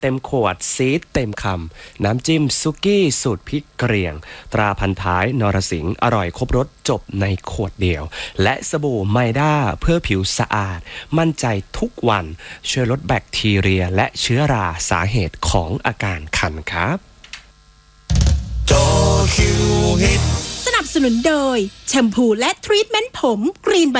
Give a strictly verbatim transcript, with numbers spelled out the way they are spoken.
เต็มขวดซีดเต็มคำน้ำจิ้มซุกี้สูตรพริกเกรียงตราพันท้ายนรสิงห์อร่อยครบรสจบในขวดเดียวและสบู่ไมด้าเพื่อผิวสะอาดมั่นใจทุกวันช่วยลดแบคทีเรียและเชื้อราสาเหตุของอาการคันครับสนับสนุนโดยแชมพูและทรีทเมนต์ผมกรีน